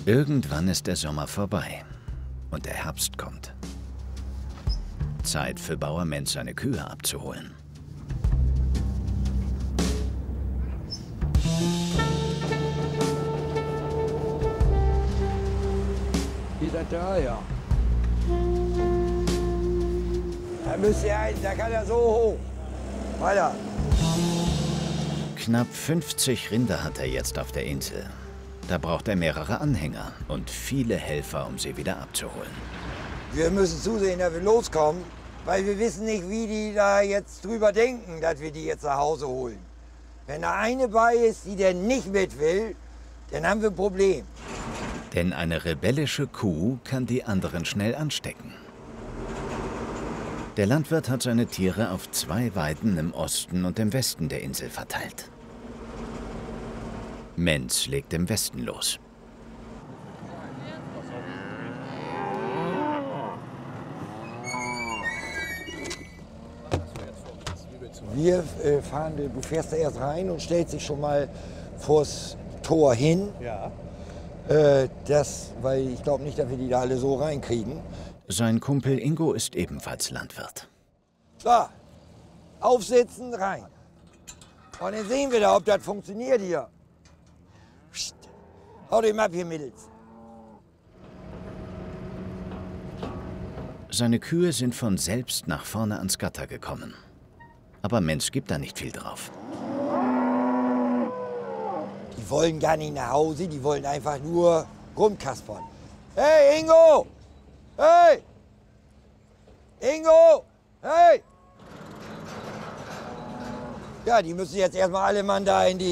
Irgendwann ist der Sommer vorbei und der Herbst kommt. Zeit für Bauer Menz, seine Kühe abzuholen. Wieder da, ja. Da müsst ihr ein, da kann er so hoch. Weiter. Knapp 50 Rinder hat er jetzt auf der Insel. Da braucht er mehrere Anhänger und viele Helfer, um sie wieder abzuholen. Wir müssen zusehen, dass wir loskommen, weil wir wissen nicht, wie die da jetzt drüber denken, dass wir die jetzt nach Hause holen. Wenn da eine bei ist, die der nicht mit will, dann haben wir ein Problem. Denn eine rebellische Kuh kann die anderen schnell anstecken. Der Landwirt hat seine Tiere auf 2 Weiden im Osten und im Westen der Insel verteilt. Menz legt im Westen los. Wir fahren, du fährst da erst rein und stellst dich schon mal vors Tor hin. Ja. Weil ich glaube nicht, dass wir die da alle so reinkriegen. Sein Kumpel Ingo ist ebenfalls Landwirt. So, aufsitzen, rein. Und dann sehen wir da, ob das funktioniert hier. Psst. Hau dem ab hier, Mädels. Seine Kühe sind von selbst nach vorne ans Gatter gekommen. Aber Menz gibt da nicht viel drauf. Die wollen gar nicht nach Hause, die wollen einfach nur rumkaspern. Hey, Ingo! Hey! Ingo! Hey! Ja, die müssen jetzt erstmal alle Mann da in die